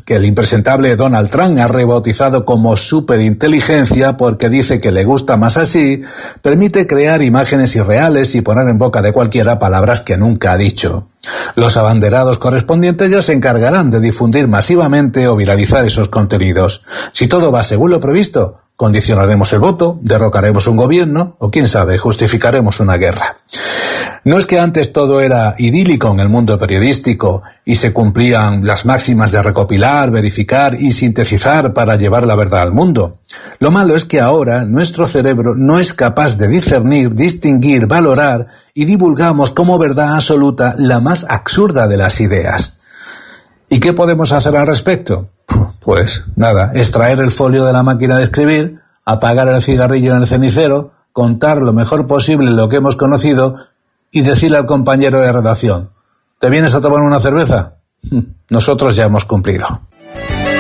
que el impresentable Donald Trump ha rebautizado como superinteligencia porque dice que le gusta más así, permite crear imágenes irreales y poner en boca de cualquiera palabras que nunca ha dicho. Los abanderados correspondientes ya se encargarán de difundir masivamente o viralizar esos contenidos. Si todo va según lo previsto, condicionaremos el voto, derrocaremos un gobierno o, quién sabe, justificaremos una guerra. No es que antes todo era idílico en el mundo periodístico y se cumplían las máximas de recopilar, verificar y sintetizar para llevar la verdad al mundo. Lo malo es que ahora nuestro cerebro no es capaz de discernir, distinguir, valorar y divulgamos como verdad absoluta la más absurda de las ideas. ¿Y qué podemos hacer al respecto? Pues nada, extraer el folio de la máquina de escribir, apagar el cigarrillo en el cenicero, contar lo mejor posible lo que hemos conocido y decirle al compañero de redacción: ¿te vienes a tomar una cerveza? Nosotros ya hemos cumplido.